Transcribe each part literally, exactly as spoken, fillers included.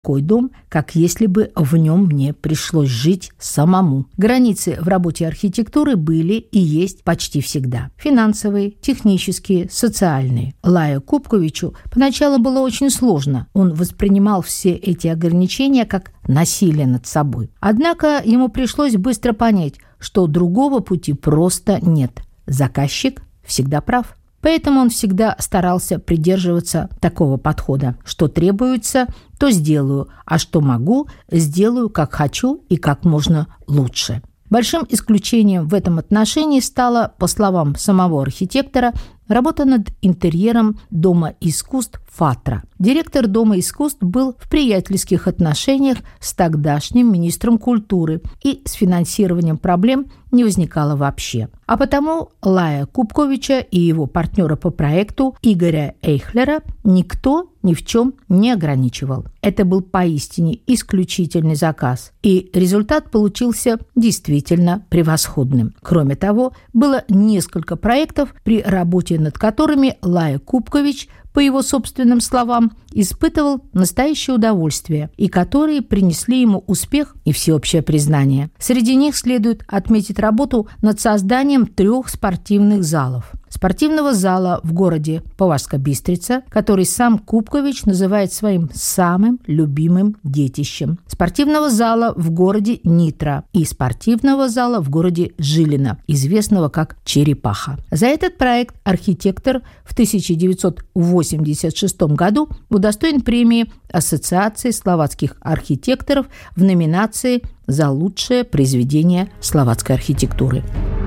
такой дом, как если бы в нем мне пришлось жить самому. Границы в работе архитектуры были и есть почти всегда. Финансовые, технические, социальные. Лаю Купковичу поначалу было очень сложно. Он воспринимал все эти ограничения как насилие над собой. Однако ему пришлось быстро понять, что другого пути просто нет. Заказчик всегда прав. Поэтому он всегда старался придерживаться такого подхода. Что требуется, то сделаю, а что могу, сделаю как хочу и как можно лучше. Большим исключением в этом отношении стала, по словам самого архитектора, работа над интерьером Дома искусств Фатра. Директор Дома искусств был в приятельских отношениях с тогдашним министром культуры, и с финансированием проблем не возникало вообще. А потому Лая Купковича и его партнера по проекту Игоря Эйхлера никто ни в чем не ограничивал. Это был поистине исключительный заказ, и результат получился действительно превосходным. Кроме того, было несколько проектов, при работе над которыми Лая Купкович, по его собственным словам, испытывал настоящее удовольствие, и которые принесли ему успех и всеобщее признание. Среди них следует отметить работу над созданием трех спортивных залов. Спортивного зала в городе Поважска Бистрица, который сам Купкович называет своим самым любимым детищем. Спортивного зала в городе Нитра и спортивного зала в городе Жилино, известного как Черепаха. За этот проект архитектор в тысяча девятьсот восемьдесят шестом году удостоен премии Ассоциации словацких архитекторов в номинации «За лучшее произведение словацкой архитектуры».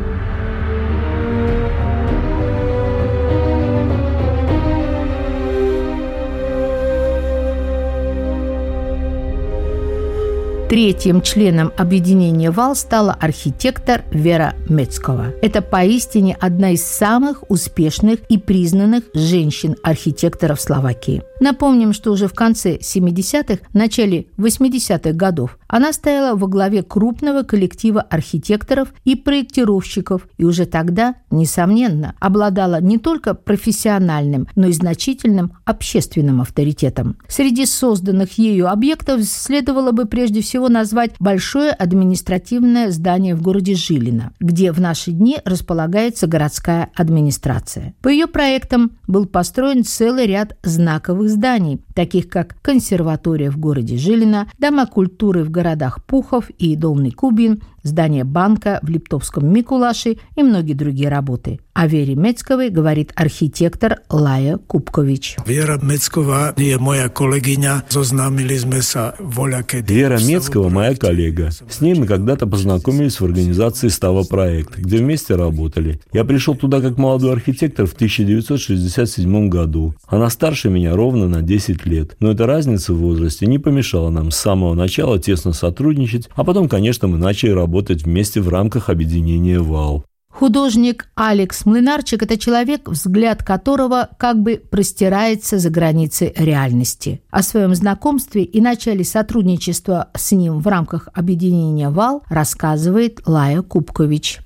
Третьим членом объединения «Вал» стала архитектор Вера Мецкова. Это поистине одна из самых успешных и признанных женщин-архитекторов Словакии. Напомним, что уже в конце семидесятых, начале восьмидесятых годов она стояла во главе крупного коллектива архитекторов и проектировщиков, и уже тогда, несомненно, обладала не только профессиональным, но и значительным общественным авторитетом. Среди созданных ею объектов следовало бы прежде всего назвать большое административное здание в городе Жилино, где в наши дни располагается городская администрация. По ее проектам был построен целый ряд знаковых зданий, таких как консерватория в городе Жилино, дома культуры в городах Пухов и Долный Кубин, здание банка в Липтовском Микулаше и многие другие работы. О Вере Мецковой говорит архитектор Лая Купкович. Вера Мецкова je moja kolegyňa. Zoznámili sme sa voľakedy. Вера Мецкова моя коллега. С ней мы когда-то познакомились в организации «Става проект», где вместе работали. Я пришел туда как молодой архитектор в тысяча девятьсот шестьдесят седьмом году. Она старше меня ровно на десять лет. Но эта разница в возрасте не помешала нам с самого начала тесно сотрудничать, а потом, конечно, мы начали работать вместе в рамках объединения «Вал». Художник Алекс Млинарчик – это человек, взгляд которого как бы простирается за границы реальности. О своем знакомстве и начале сотрудничества с ним в рамках объединения «Вал» рассказывает Лая Купкович.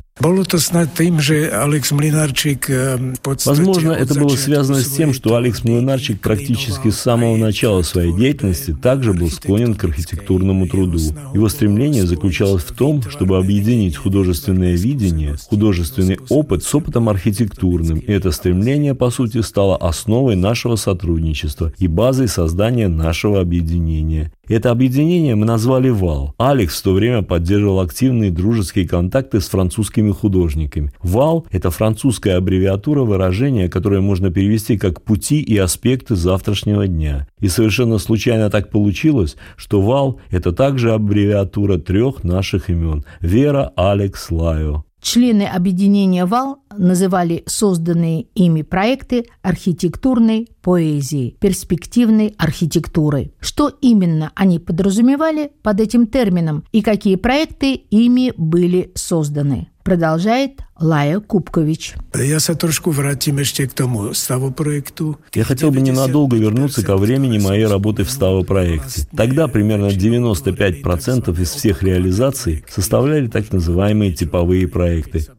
Возможно, это было связано с тем, что Алекс Млинарчик практически с самого начала своей деятельности также был склонен к архитектурному труду. Его стремление заключалось в том, чтобы объединить художественное видение, художественный опыт с опытом архитектурным, и это стремление, по сути, стало основой нашего сотрудничества и базой создания нашего объединения. Это объединение мы назвали «Вал». Алекс в то время поддерживал активные дружеские контакты с французскими художниками. «Вал» — это французская аббревиатура выражения, которое можно перевести как «пути и аспекты завтрашнего дня». И совершенно случайно так получилось, что «Вал» — это также аббревиатура трех наших имен – Вера, Алекс, Лайо. Члены объединения «Вал» называли созданные ими проекты архитектурной поэзией, перспективной архитектурой. Что именно они подразумевали под этим термином и какие проекты ими были созданы, продолжает Лая Купкович. Я хотел бы ненадолго вернуться ко времени моей работы в «Става-проекте». Тогда примерно девяносто пять процентов из всех реализаций составляли так называемые типовые проекты.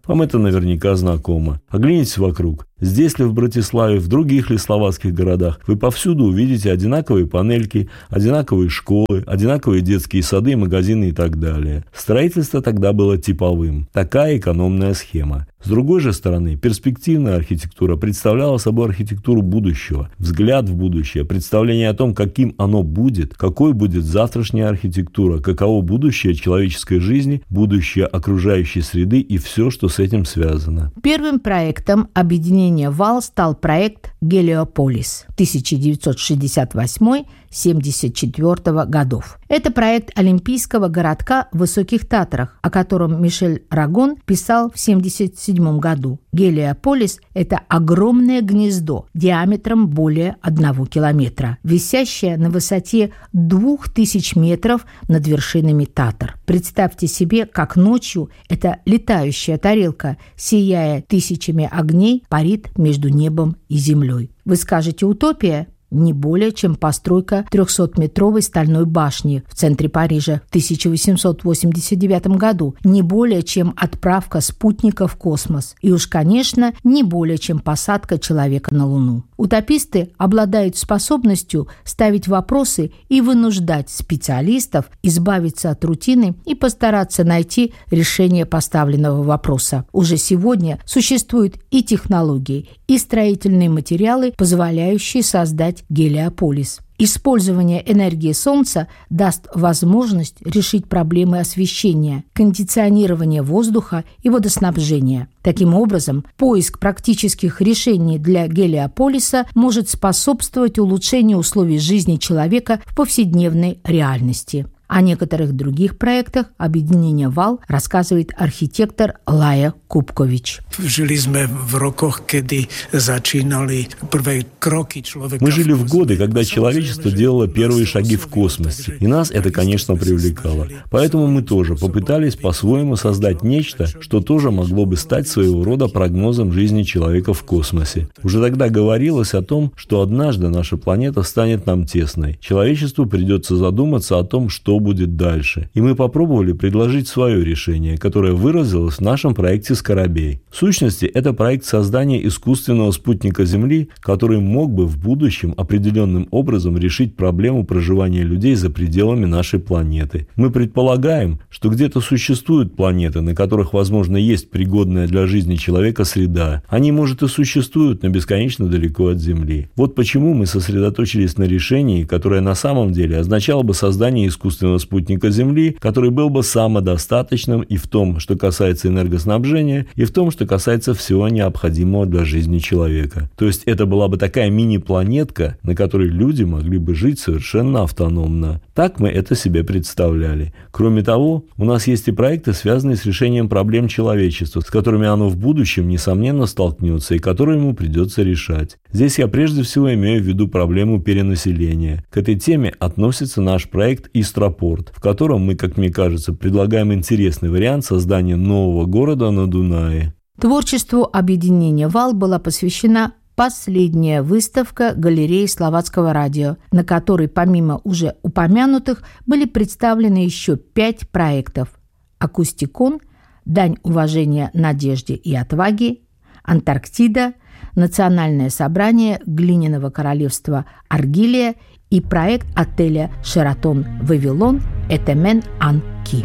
Вам это наверняка знакомо. Оглянитесь вокруг. Здесь ли в Братиславе, в других ли словацких городах, вы повсюду увидите одинаковые панельки, одинаковые школы, одинаковые детские сады, магазины и так далее. Строительство тогда было типовым. Такая экономная схема. С другой же стороны, перспективная архитектура представляла собой архитектуру будущего. Взгляд в будущее, представление о том, каким оно будет, какой будет завтрашняя архитектура, каково будущее человеческой жизни, будущее окружающей среды и все, что с этим связано. Первым проектом объединения ВАЛ стал проект «Гелиополис» тысяча девятьсот шестьдесят восьмой — семьдесят четвёртого годов. Это проект олимпийского городка в Высоких Татрах, о котором Мишель Рагон писал в семьдесят седьмом году. Гелиополис – это огромное гнездо диаметром более одного километра, висящее на высоте двух тысяч метров над вершинами Татр. Представьте себе, как ночью эта летающая тарелка, сияя тысячами огней, парит между небом и землей. Вы скажете «утопия»? Не более чем постройка трехсотметровой стальной башни в центре Парижа в тысяча восемьсот восемьдесят девятом году, не более чем отправка спутника в космос и уж, конечно, не более чем посадка человека на Луну. Утописты обладают способностью ставить вопросы и вынуждать специалистов избавиться от рутины и постараться найти решение поставленного вопроса. Уже сегодня существуют и технологии, и строительные материалы, позволяющие создать гелиополис. Использование энергии Солнца даст возможность решить проблемы освещения, кондиционирования воздуха и водоснабжения. Таким образом, поиск практических решений для гелиополиса может способствовать улучшению условий жизни человека в повседневной реальности. О некоторых других проектах объединения ВАЛ рассказывает архитектор Лая Купкович. Жили мы в роках, когда начинали первые кроки человека. Мы жили в годы, когда человечество делало первые шаги в космосе, и нас это, конечно, привлекало. Поэтому мы тоже попытались по-своему создать нечто, что тоже могло бы стать своего рода прогнозом жизни человека в космосе. Уже тогда говорилось о том, что однажды наша планета станет нам тесной. Человечеству придется задуматься о том, что будет дальше. И мы попробовали предложить свое решение, которое выразилось в нашем проекте «Скоробей». В сущности, это проект создания искусственного спутника Земли, который мог бы в будущем определенным образом решить проблему проживания людей за пределами нашей планеты. Мы предполагаем, что где-то существуют планеты, на которых, возможно, есть пригодная для жизни человека среда. Они, может, и существуют, но бесконечно далеко от Земли. Вот почему мы сосредоточились на решении, которое на самом деле означало бы создание искусственного спутника Земли, который был бы самодостаточным и в том, что касается энергоснабжения, и в том, что касается всего необходимого для жизни человека. То есть это была бы такая мини-планетка, на которой люди могли бы жить совершенно автономно. Так мы это себе представляли. Кроме того, у нас есть и проекты, связанные с решением проблем человечества, с которыми оно в будущем, несомненно, столкнется и которые ему придется решать. Здесь я прежде всего имею в виду проблему перенаселения. К этой теме относится наш проект «Истропорт», в котором мы, как мне кажется, предлагаем интересный вариант создания нового города на Дунае. Творчеству объединения ВАЛ была посвящена последняя выставка галереи Словацкого радио, на которой помимо уже упомянутых были представлены еще пять проектов: «Акустикон», «Дань уважения надежде и отваге», «Антарктида», «Национальное собрание глиняного королевства Аргилия» и проект отеля «Шератон Вавилон» «Этемен Анки».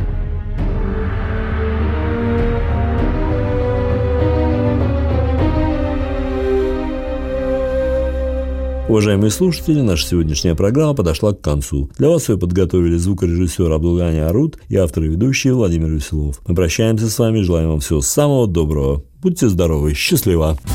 Уважаемые слушатели, наша сегодняшняя программа подошла к концу. Для вас ее подготовили звукорежиссер Абдулгани Арут и автор и ведущий Владимир Веселов. Мы прощаемся с вами, желаем вам всего самого доброго. Будьте здоровы, счастливо!